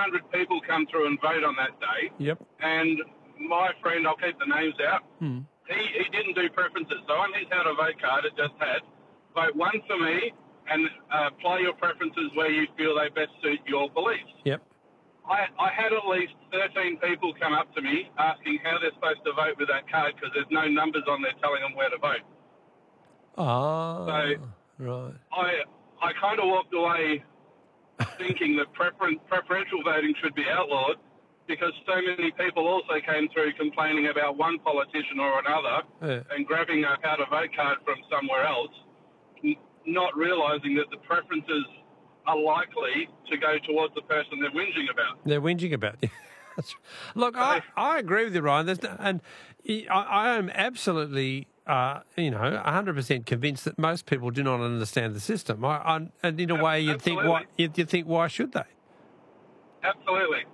100 people come through and vote on that day. Yep. And my friend, I'll keep the names out, he didn't do preferences. So on his how to vote card, it just had vote one for me and apply your preferences where you feel they best suit your beliefs. Yep. I had at least 13 people come up to me asking how they're supposed to vote with that card because there's no numbers on there telling them where to vote. Right. I kind of walked away thinking that preferential voting should be outlawed because so many people also came through complaining about one politician or another and grabbing a how to vote card from somewhere else, not realising that the preferences are likely to go towards the person they're whinging about. They're whinging about. Look, I agree with you, Ryan. I am absolutely, 100% convinced that most people do not understand the system. And in a way, you'd think, why should they? Absolutely.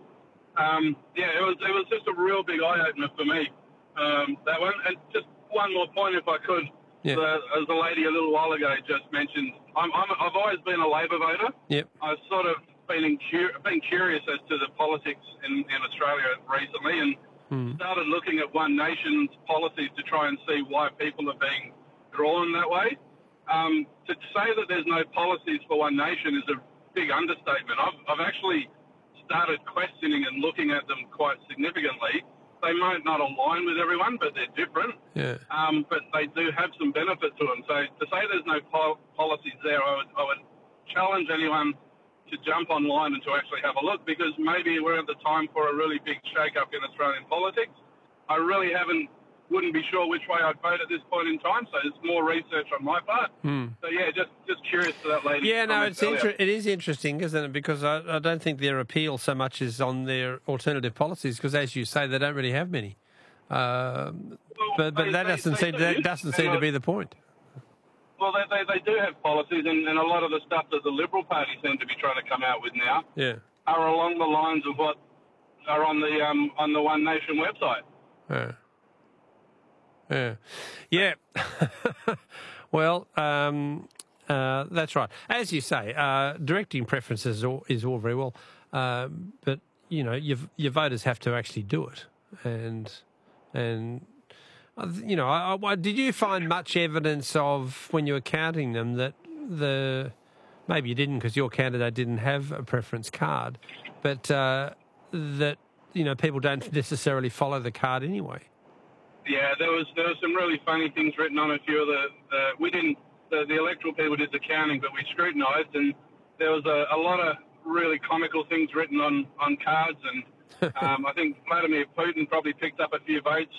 It was just a real big eye opener for me. That one, and just one more point, if I could. Yeah. As the lady a little while ago just mentioned, I've always been a Labor voter. Yep. I've sort of been curious as to the politics in Australia recently and started looking at One Nation's policies to try and see why people are being drawn that way. To say that there's no policies for One Nation is a big understatement. I've actually started questioning and looking at them quite significantly. They might not align with everyone, but they're different. Yeah. But they do have some benefit to them. So to say there's no policies there, I would challenge anyone to jump online and to actually have a look because maybe we're at the time for a really big shake-up in Australian politics. I really wouldn't be sure which way I'd vote at this point in time, so it's more research on my part. So, yeah, just curious to that lady. Yeah, no, it is interesting, isn't it? Because I don't think their appeal so much is on their alternative policies because, as you say, they don't really have many. But that doesn't seem to be the point. Well, they do have policies, and a lot of the stuff that the Liberal Party seem to be trying to come out with now are along the lines of what are on the One Nation website. Yeah. Well, that's right. As you say, directing preferences is all very well, but your voters have to actually do it, and did you find much evidence of when you were counting them that maybe you didn't because your candidate didn't have a preference card, but that people don't necessarily follow the card anyway? Yeah, there was some really funny things written on a few of the electoral people did the counting, but we scrutinised, and there was a lot of really comical things written on cards, and I think Vladimir Putin probably picked up a few votes.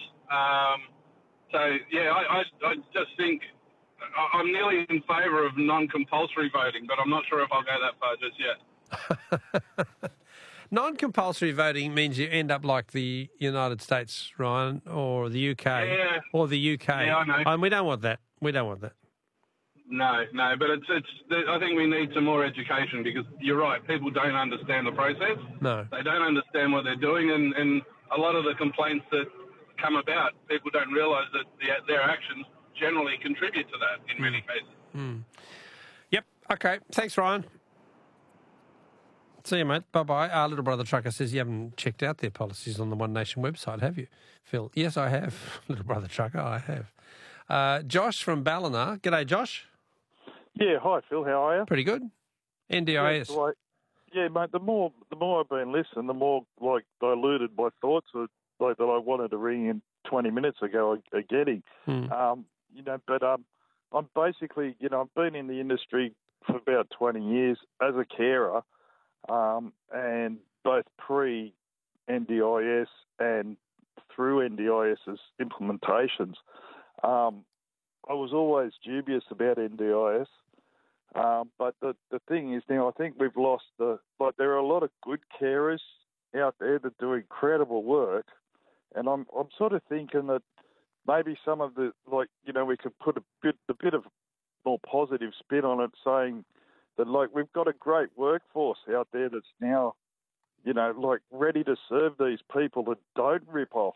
I just think I'm nearly in favour of non-compulsory voting, but I'm not sure if I'll go that far just yet. Non-compulsory voting means you end up like the United States, Ryan, or the UK. Yeah. Or the UK. Yeah, I know. And we don't want that. No, but I think we need some more education because you're right, people don't understand the process. No. They don't understand what they're doing, and a lot of the complaints that come about, people don't realise that their actions generally contribute to that in many cases. Yep. Okay. Thanks, Ryan. See you, mate. Bye-bye. Our little brother trucker says you haven't checked out their policies on the One Nation website, have you, Phil? Yes, I have. Little brother trucker, I have. Josh from Ballina. G'day, Josh. Yeah, hi, Phil. How are you? Pretty good. NDIS. Yeah, mate, the more I've been listening, the more, diluted my thoughts that I wanted to ring in 20 minutes ago are getting. I'm basically, I've been in the industry for about 20 years as a carer, and both pre-NDIS and through NDIS's implementations. I was always dubious about NDIS, but the thing is now I think we've lost there are a lot of good carers out there that do incredible work, and I'm sort of thinking that maybe some of the we could put a bit of more positive spin on it, saying that we've got a great workforce out there that's now ready to serve these people that don't rip off,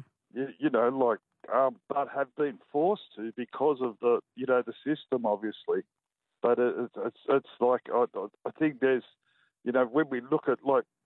but have been forced to because of the system, obviously. But it's like I think there's when we look at